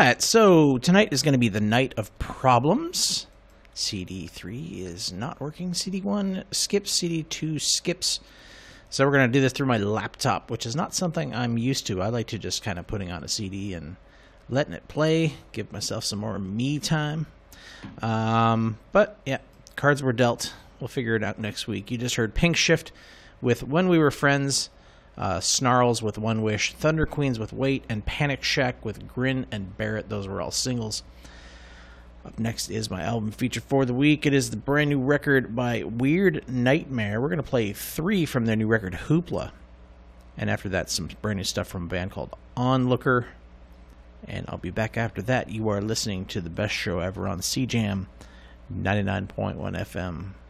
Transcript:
right, so tonight is going to be the night of problems. CD3 is not working. CD1 skips. CD2 skips. So we're going to do this through my laptop, which is not something I'm used to. I like to just kind of putting on a CD and letting it play, give myself some more me time. But yeah, cards were dealt. We'll figure it out next week. You just heard Pink Shift with When We Were Friends, Snarls with One Wish, Thunder Queens with Wait, and Panic Shack with Grin and Barrett. Those were all singles. Up next is my album feature for the week. It is the brand new record by Weird Nightmare. We're going to play 3 from their new record, Hoopla. And after that, some brand new stuff from a band called Onlooker. And I'll be back after that. You are listening to the best show ever on CJAM 99.1 FM.